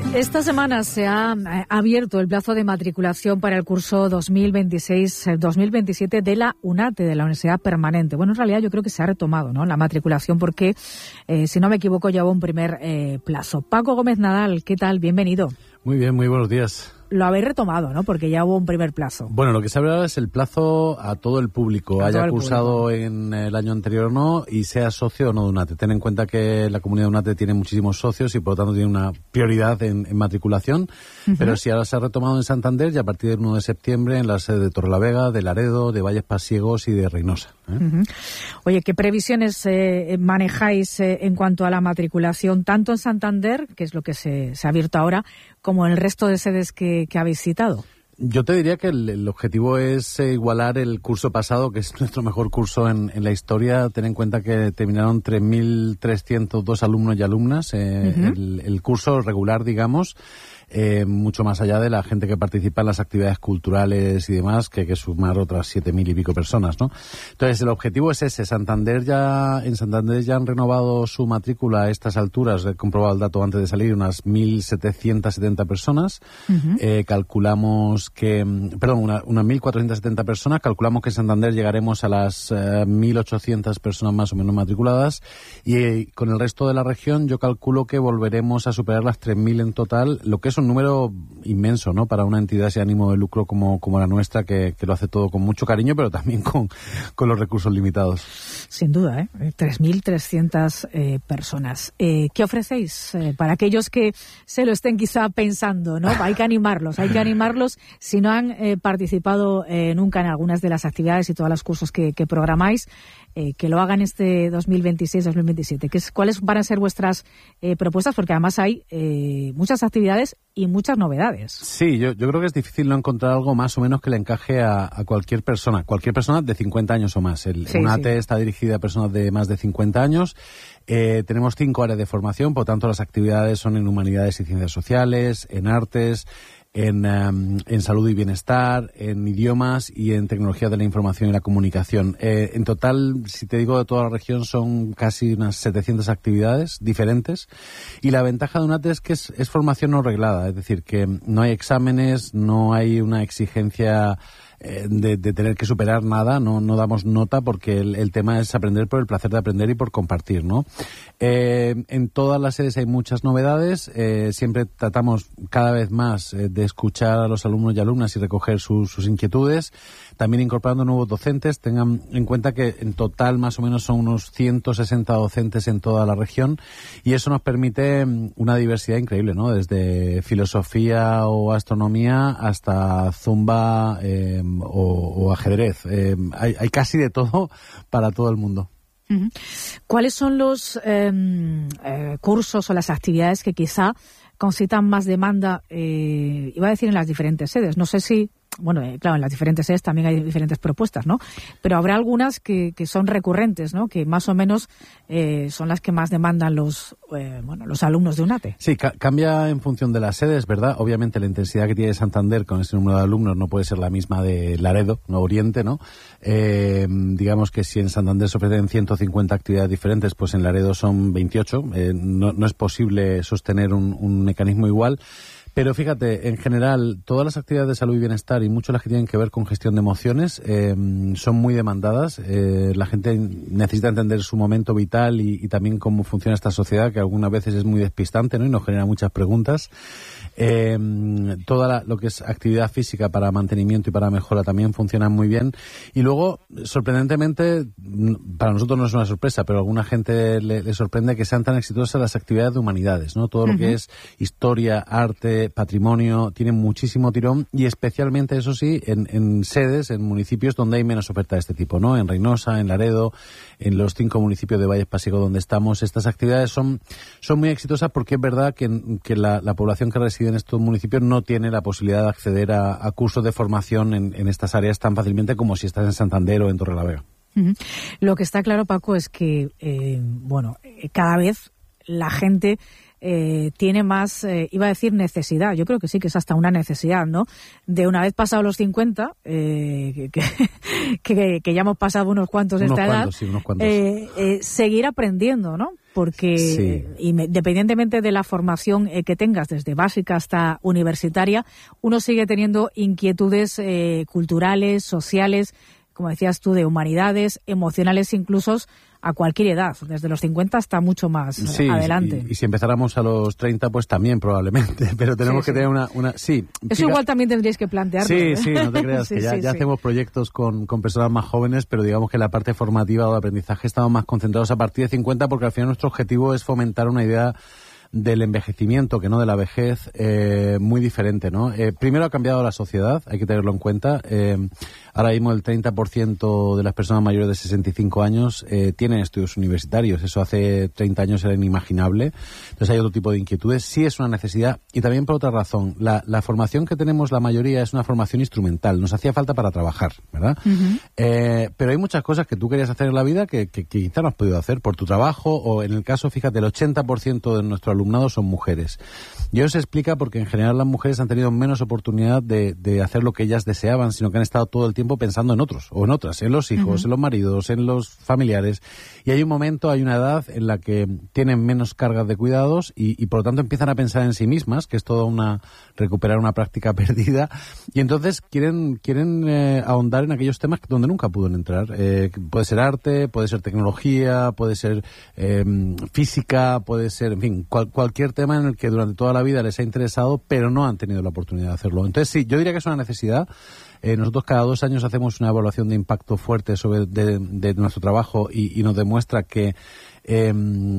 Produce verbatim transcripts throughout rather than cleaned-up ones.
Esta semana se ha abierto el plazo de matriculación para el curso dos mil veintiséis dos mil veintisiete de la UNATE, de la Universidad Permanente. Bueno, en realidad yo creo que se ha retomado, ¿no?, la matriculación porque, eh, si no me equivoco, ya hubo un primer eh, plazo. Paco Gómez Nadal, ¿qué tal? Bienvenido. Muy bien, muy buenos días. Lo habéis retomado, ¿no?, porque ya hubo un primer plazo. Bueno, lo que se abre ahora es el plazo a todo el público, a haya el cursado público. en el año anterior o no, y sea socio o no de UNATE. Ten en cuenta que la comunidad de UNATE tiene muchísimos socios y por lo tanto tiene una prioridad en, en matriculación, uh-huh. Pero si ahora se ha retomado en Santander y a partir del uno de septiembre en las sedes de Torrelavega, de Laredo, de Valles Pasiegos y de Reynosa. ¿eh? Uh-huh. Oye, ¿qué previsiones eh, manejáis eh, en cuanto a la matriculación, tanto en Santander, que es lo que se, se ha abierto ahora, como en el resto de sedes que, que habéis citado? Yo te diría que el, el objetivo es eh, igualar el curso pasado, que es nuestro mejor curso en, en la historia. Ten en cuenta que terminaron tres mil trescientos dos alumnos y alumnas, eh, uh-huh. el, el curso regular, digamos. Eh, mucho más allá de la gente que participa en las actividades culturales y demás, que hay que sumar otras siete mil y pico personas, ¿no? Entonces, el objetivo es ese. Santander ya, en Santander ya han renovado su matrícula a estas alturas, he comprobado el dato antes de salir, unas mil setecientas setenta personas. Uh-huh. Eh, calculamos que, perdón, una, unas mil cuatrocientas setenta personas, calculamos que en Santander llegaremos a las eh, mil ochocientas personas más o menos matriculadas, y eh, con el resto de la región yo calculo que volveremos a superar las tres mil en total, lo que es un número inmenso, ¿no?, para una entidad sin ánimo de lucro como, como la nuestra, que, que lo hace todo con mucho cariño, pero también con, con los recursos limitados. Sin duda, ¿eh? tres mil trescientas eh, personas. Eh, ¿Qué ofrecéis eh, para aquellos que se lo estén quizá pensando, ¿no? Hay que animarlos, hay que animarlos si no han eh, participado eh, nunca en algunas de las actividades y todos los cursos que, que programáis, eh, que lo hagan este dos mil veintiséis dos mil veintisiete. ¿Qué es, ¿Cuáles van a ser vuestras eh, propuestas? Porque además hay eh, muchas actividades y muchas novedades. Sí, yo, yo creo que es difícil no encontrar algo más o menos que le encaje a, a cualquier persona, cualquier persona de cincuenta años o más. El sí, UNATE sí. está dirigida a personas de más de cincuenta años. Eh, tenemos cinco áreas de formación, por tanto las actividades son en humanidades y ciencias sociales, en artes, en, um, en salud y bienestar, en idiomas y en tecnología de la información y la comunicación. Eh, en total, si te digo de toda la región, son casi unas setecientas actividades diferentes, y la ventaja de UNATE es que es, es formación no reglada, es decir, que no hay exámenes, no hay una exigencia De, de tener que superar nada, no, no damos nota, porque el, el tema es aprender por el placer de aprender y por compartir, ¿no? Eh, en todas las sedes hay muchas novedades, eh, siempre tratamos cada vez más eh, de escuchar a los alumnos y alumnas y recoger su, sus inquietudes, también incorporando nuevos docentes. Tengan en cuenta que en total más o menos son unos ciento sesenta docentes en toda la región, y eso nos permite una diversidad increíble, ¿no? Desde filosofía o astronomía hasta zumba, eh, O, o ajedrez. Eh, hay, hay casi de todo para todo el mundo. Uh-huh. ¿Cuáles son los eh, eh, cursos o las actividades que quizá concitan más demanda, eh, iba a decir en las diferentes sedes? No sé si, bueno, eh, claro, en las diferentes sedes también hay diferentes propuestas, ¿no? Pero habrá algunas que, que son recurrentes, ¿no?, que más o menos eh, son las que más demandan los eh, bueno los alumnos de UNATE. Sí, ca- cambia en función de las sedes, ¿verdad? Obviamente la intensidad que tiene Santander con ese número de alumnos no puede ser la misma de Laredo, no Oriente, ¿no? Eh, digamos que si en Santander se ofrecen ciento cincuenta actividades diferentes, pues en Laredo son veintiocho. Eh, no, no es posible sostener un, un mecanismo igual. Pero fíjate, en general, todas las actividades de salud y bienestar, y mucho las que tienen que ver con gestión de emociones, eh, son muy demandadas. Eh, la gente necesita entender su momento vital y, y también cómo funciona esta sociedad, que algunas veces es muy despistante, ¿no?, y nos genera muchas preguntas. Eh, toda la, lo que es actividad física para mantenimiento y para mejora también funciona muy bien. Y luego, sorprendentemente, para nosotros no es una sorpresa, pero a alguna gente le, le sorprende que sean tan exitosas las actividades de humanidades, ¿no? Todo lo uh-huh. que es historia, arte, patrimonio, tiene muchísimo tirón, y especialmente, eso sí, en, en sedes, en municipios donde hay menos oferta de este tipo, ¿no? En Reynosa, en Laredo, en los cinco municipios de Valles Pasiegos donde estamos, estas actividades son, son muy exitosas, porque es verdad que, que la, la población que reside en estos municipios no tiene la posibilidad de acceder a, a cursos de formación en, en estas áreas tan fácilmente como si estás en Santander o en Torrelavega. Uh-huh. Lo que está claro, Paco, es que, eh, bueno, cada vez la gente eh, tiene más, eh, iba a decir necesidad, yo creo que sí que es hasta una necesidad, ¿no?, de una vez pasados los cincuenta, eh, que, que, que ya hemos pasado unos cuantos de unos esta cuantos, edad, sí, unos cuantos. Eh, eh, seguir aprendiendo, ¿no? porque sí. independientemente de la formación eh, que tengas, desde básica hasta universitaria, uno sigue teniendo inquietudes eh, culturales, sociales, como decías tú, de humanidades, emocionales incluso, a cualquier edad, desde los cincuenta hasta mucho más sí, adelante. Y, y si empezáramos a los treinta, pues también probablemente, pero tenemos sí, que sí. tener una... una sí, Eso fíjate, igual también tendríais que plantearlo. Sí, ¿eh? sí, no te creas, sí, que ya, sí, ya sí. hacemos proyectos con, con personas más jóvenes, pero digamos que la parte formativa o de aprendizaje estamos más concentrados a partir de cincuenta, porque al final nuestro objetivo es fomentar una idea del envejecimiento, que no de la vejez, eh, muy diferente, ¿no? Eh, primero ha cambiado la sociedad, hay que tenerlo en cuenta. Eh, ahora mismo el treinta por ciento de las personas mayores de sesenta y cinco años eh, tienen estudios universitarios. Eso hace treinta años era inimaginable. Entonces hay otro tipo de inquietudes. Sí es una necesidad. Y también por otra razón, la, la formación que tenemos la mayoría es una formación instrumental. Nos hacía falta para trabajar, ¿verdad? Uh-huh. Eh, pero hay muchas cosas que tú querías hacer en la vida que, que, que quizá no has podido hacer por tu trabajo, o en el caso, fíjate, el ochenta por ciento de nuestro alumnado son mujeres. Y eso se explica porque en general las mujeres han tenido menos oportunidad de, de hacer lo que ellas deseaban, sino que han estado todo el tiempo pensando en otros o en otras, en los hijos, uh-huh. en los maridos, en los familiares. Y hay un momento, hay una edad en la que tienen menos cargas de cuidados y, y por lo tanto empiezan a pensar en sí mismas, que es toda una recuperar una práctica perdida, y entonces quieren quieren eh, ahondar en aquellos temas donde nunca pudieron entrar. Eh, puede ser arte, puede ser tecnología, puede ser eh, física, puede ser, en fin, cual, cualquier tema en el que durante toda la vida les ha interesado, pero no han tenido la oportunidad de hacerlo. Entonces sí, yo diría que es una necesidad. Eh, nosotros cada dos años hacemos una evaluación de impacto fuerte sobre de, de nuestro trabajo y, y nos demuestra que eh,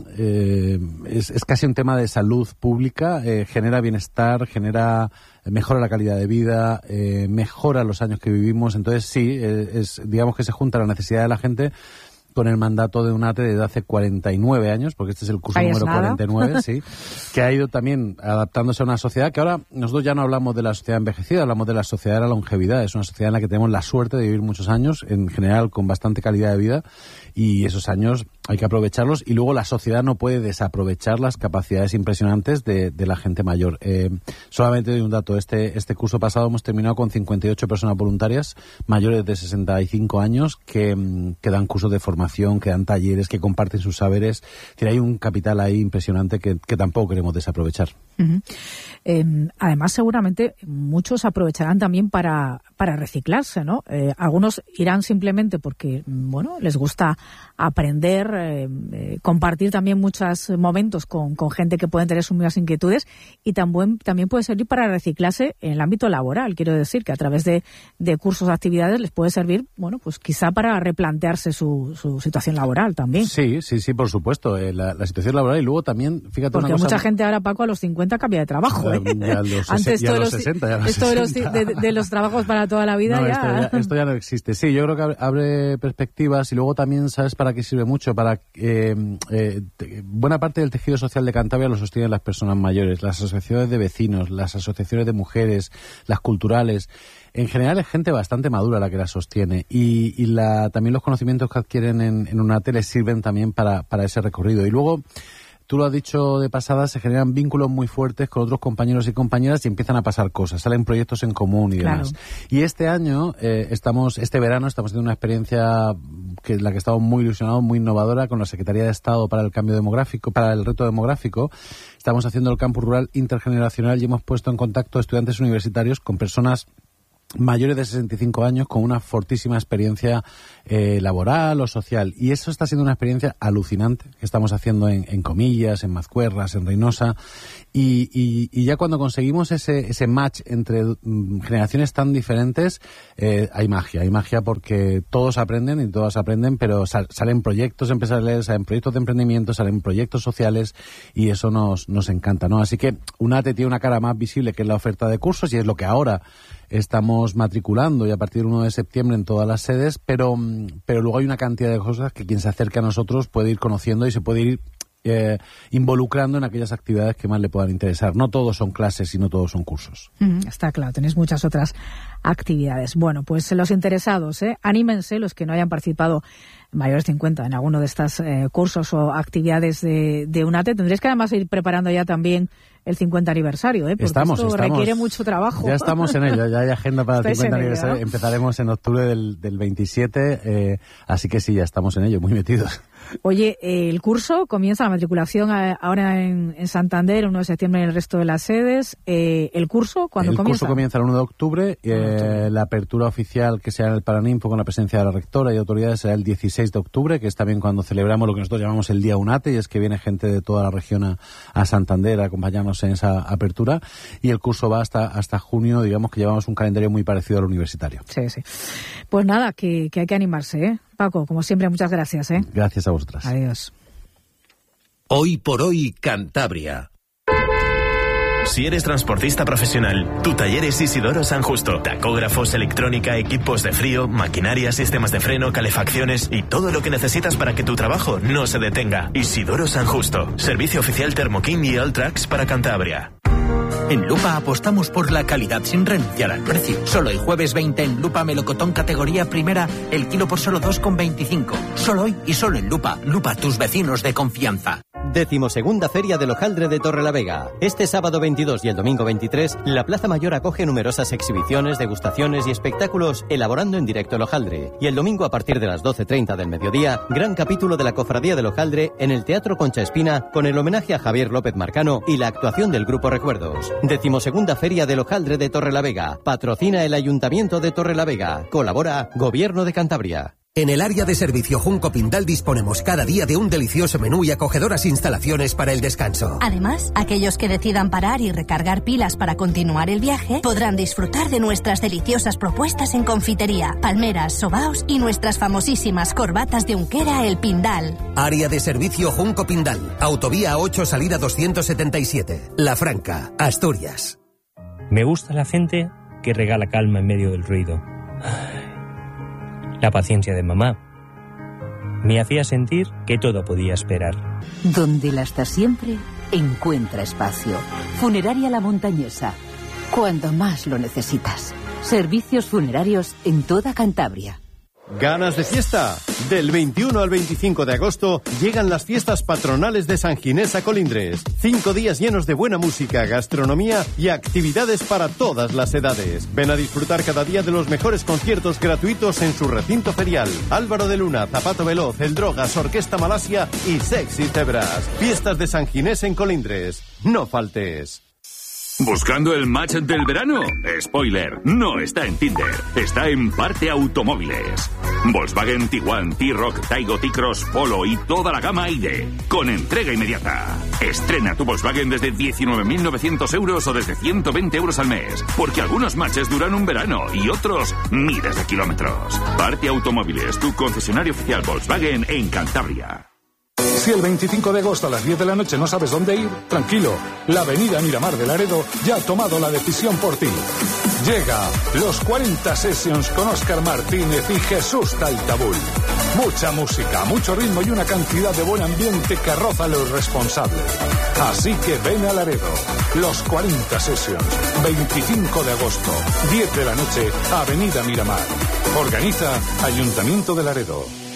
eh, es, es casi un tema de salud pública, eh, genera bienestar, genera mejora la calidad de vida, eh, mejora los años que vivimos. Entonces sí, eh, es digamos que se junta la necesidad de la gente con el mandato de UNATE desde hace cuarenta y nueve años, porque este es el curso número cuarenta y nueve, sí, que ha ido también adaptándose a una sociedad que ahora nosotros ya no hablamos de la sociedad envejecida, hablamos de la sociedad de la longevidad. Es una sociedad en la que tenemos la suerte de vivir muchos años, en general con bastante calidad de vida, y esos años hay que aprovecharlos, y luego la sociedad no puede desaprovechar las capacidades impresionantes de, de la gente mayor. Eh, solamente doy un dato, este, este curso pasado hemos terminado con cincuenta y ocho personas voluntarias mayores de sesenta y cinco años que, que dan cursos de formación, que dan talleres, que comparten sus saberes. Es decir, hay un capital ahí impresionante que, que tampoco queremos desaprovechar. Uh-huh. Eh, además, seguramente muchos aprovecharán también para, para reciclarse, ¿no? Eh, algunos irán simplemente porque, bueno, les gusta aprender, eh, eh, compartir también muchos momentos con, con gente que pueden tener sus mismas inquietudes, y también, también puede servir para reciclarse en el ámbito laboral. Quiero decir que a través de, de cursos, actividades, les puede servir, bueno, pues quizá para replantearse su, su situación laboral también. Sí, sí, sí, por supuesto, eh, la, la situación laboral, y luego también, fíjate, porque una cosa, mucha gente ahora, Paco, a los cincuenta cambia de trabajo, ¿eh? Ya, ya los Antes ya esto, los de los, sesenta, ya los esto de los, de, de los trabajos para toda la vida, no, ya... Esto ya... Esto ya no existe. Sí, yo creo que abre, abre perspectivas, y luego también, ¿sabes para qué sirve mucho? Para eh, eh, te, buena parte del tejido social de Cantabria lo sostienen las personas mayores, las asociaciones de vecinos, las asociaciones de mujeres, las culturales. En general es gente bastante madura la que la sostiene, y, y la, también los conocimientos que adquieren en, en UNATE les sirven también para, para ese recorrido. Y luego, tú lo has dicho de pasada, se generan vínculos muy fuertes con otros compañeros y compañeras y empiezan a pasar cosas, salen proyectos en común y demás. Claro. Y este año, eh, estamos, este verano, estamos haciendo una experiencia que en la que estamos muy ilusionados, muy innovadora, con la Secretaría de Estado para el Cambio Demográfico, para el Reto Demográfico. Estamos haciendo el campus rural intergeneracional y hemos puesto en contacto a estudiantes universitarios con personas mayores de sesenta y cinco años con una fortísima experiencia eh, laboral o social, y eso está siendo una experiencia alucinante que estamos haciendo en, en Comillas, en Mazcuerras, en Reynosa, y, y, y ya cuando conseguimos ese, ese match entre mm, generaciones tan diferentes, eh, hay magia, hay magia porque todos aprenden y todas aprenden, pero sal, salen proyectos empresariales, salen proyectos de emprendimiento, salen proyectos sociales, y eso nos, nos encanta, ¿no? Así que UNATE tiene una cara más visible, que es la oferta de cursos, y es lo que ahora estamos matriculando, y a partir del uno de septiembre en todas las sedes, pero, pero luego hay una cantidad de cosas que quien se acerque a nosotros puede ir conociendo y se puede ir eh, involucrando en aquellas actividades que más le puedan interesar. No todos son clases y no todos son cursos. Mm, está claro, tenéis muchas otras actividades. Bueno, pues los interesados, ¿eh? Anímense, los que no hayan participado mayores de cincuenta en alguno de estos eh, cursos o actividades de, de UNATE. Tendréis que además ir preparando ya también el cincuenta aniversario, ¿eh? Porque estamos, esto estamos, requiere mucho trabajo. Ya estamos en ello, ya hay agenda para el cincuenta ello, aniversario. ¿No? Empezaremos en octubre del, del veintisiete, eh, así que sí, ya estamos en ello, muy metidos. Oye, eh, el curso comienza la matriculación a, ahora en, en Santander, el uno de septiembre en el resto de las sedes. Eh, ¿El curso cuándo el comienza? El curso comienza el uno de octubre. Eh, la apertura oficial, que será en el Paraninfo con la presencia de la rectora y autoridades, será el dieciséis de octubre, que es también cuando celebramos lo que nosotros llamamos el Día UNATE, y es que viene gente de toda la región a, a Santander a acompañarnos en esa apertura. Y el curso va hasta, hasta junio, digamos que llevamos un calendario muy parecido al universitario. Sí, sí. Pues nada, que, que hay que animarse, ¿eh? Paco, como siempre, muchas gracias, ¿eh? Gracias a vosotras. Adiós. Hoy por hoy, Cantabria. Si eres transportista profesional, tu taller es Isidoro San Justo. Tacógrafos, electrónica, equipos de frío, maquinaria, sistemas de freno, calefacciones y todo lo que necesitas para que tu trabajo no se detenga. Isidoro San Justo. Servicio oficial Thermokin y Alltrax para Cantabria. En Lupa apostamos por la calidad sin renunciar al precio. Solo hoy jueves veinte en Lupa melocotón categoría primera, el kilo por solo dos con veinticinco. Solo hoy y solo en Lupa. Lupa, tus vecinos de confianza. Decimosegunda Feria del Hojaldre de Torrelavega. Este sábado veintidós y el domingo veintitrés, la Plaza Mayor acoge numerosas exhibiciones, degustaciones y espectáculos elaborando en directo el hojaldre. Y el domingo a partir de las doce treinta del mediodía, gran capítulo de la Cofradía del Hojaldre en el Teatro Concha Espina con el homenaje a Javier López Marcano y la actuación del Grupo Recuerdos. Decimosegunda Feria del Hojaldre de Torrelavega. Patrocina el Ayuntamiento de Torrelavega. Colabora Gobierno de Cantabria. En el área de servicio Junco Pindal disponemos cada día de un delicioso menú y acogedoras instalaciones para el descanso. Además, aquellos que decidan parar y recargar pilas para continuar el viaje podrán disfrutar de nuestras deliciosas propuestas en confitería, palmeras, sobaos y nuestras famosísimas corbatas de Unquera El Pindal. Área de servicio Junco Pindal. Autovía ocho, salida doscientos setenta y siete. La Franca, Asturias. Me gusta la gente que regala calma en medio del ruido. La paciencia de mamá me hacía sentir que todo podía esperar. Donde la está siempre, encuentra espacio. Funeraria La Montañesa. Cuando más lo necesitas. Servicios funerarios en toda Cantabria. ¿Ganas de fiesta? Del veintiuno al veinticinco de agosto llegan las fiestas patronales de San Ginés a Colindres. Cinco días llenos de buena música, gastronomía y actividades para todas las edades. Ven a disfrutar cada día de los mejores conciertos gratuitos en su recinto ferial. Álvaro de Luna, Zapato Veloz, El Drogas, Orquesta Malasia y Sexy Cebras. Fiestas de San Ginés en Colindres. No faltes. ¿Buscando el match del verano? Spoiler, no está en Tinder, está en Parte Automóviles. Volkswagen Tiguan, T-Roc, Taigo, T-Cross, Polo y toda la gama I D, con entrega inmediata. Estrena tu Volkswagen desde diecinueve mil novecientos euros o desde ciento veinte euros al mes, porque algunos matches duran un verano y otros miles de kilómetros. Parte Automóviles, tu concesionario oficial Volkswagen en Cantabria. Si el veinticinco de agosto a las diez de la noche no sabes dónde ir, tranquilo, la avenida Miramar de Laredo ya ha tomado la decisión por ti. Llega los cuarenta Sessions con Óscar Martínez y Jesús Taltabul. Mucha música, mucho ritmo y una cantidad de buen ambiente que roza a lo irresponsable. Así que ven a Laredo. Los cuarenta Sessions, veinticinco de agosto, diez de la noche, avenida Miramar. Organiza Ayuntamiento de Laredo.